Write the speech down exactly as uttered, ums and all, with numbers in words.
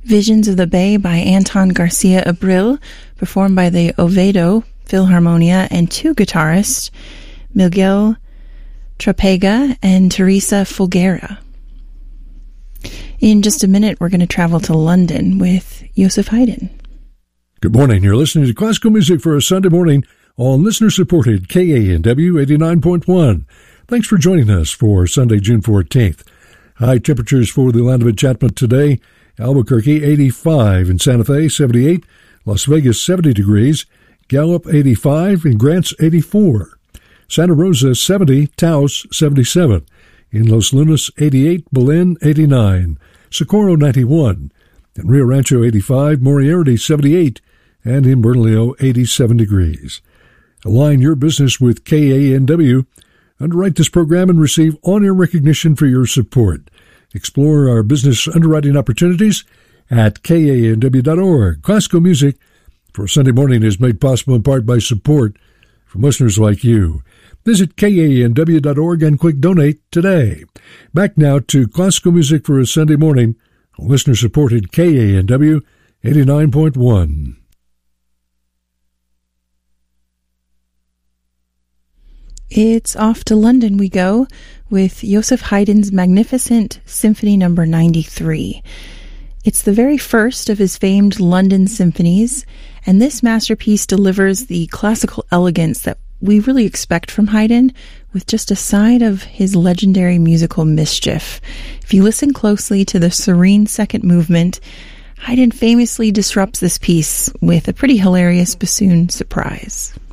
Visions of the Bay by Anton Garcia Abril, performed by the Oviedo Philharmonia and two guitarists, Miguel Trapega and Teresa Folguera. In just a minute, we're going to travel to London with Joseph Haydn. Good morning. You're listening to Classical Music for a Sunday morning on listener-supported K A N W eighty-nine point one. Thanks for joining us for Sunday, June fourteenth. High temperatures for the land of enchantment today. Albuquerque, eighty-five. In Santa Fe, seventy-eight. Las Vegas, seventy degrees. Gallup, eighty-five. And Grants, eighty-four. Santa Rosa, seventy. Taos, seventy-seven. In Los Lunas, eighty-eight. Belen, eighty-nine. Socorro, ninety-one. In Rio Rancho, eighty-five. Moriarty, seventy-eight. And in Bernalillo, eighty-seven degrees. Align your business with K A N W. Underwrite this program and receive on-air recognition for your support. Explore our business underwriting opportunities at K A N W dot org. Classical Music for Sunday morning is made possible in part by support from listeners like you. Visit K A N W dot org and click Donate today. Back now to Classical Music for a Sunday morning on listener-supported K A N W eighty-nine point one. It's off to London we go with Joseph Haydn's magnificent Symphony Number ninety-three. It's the very first of his famed London symphonies, and this masterpiece delivers the classical elegance that we really expect from Haydn, with just a side of his legendary musical mischief. If you listen closely to the serene second movement, Haydn famously disrupts this piece with a pretty hilarious bassoon surprise.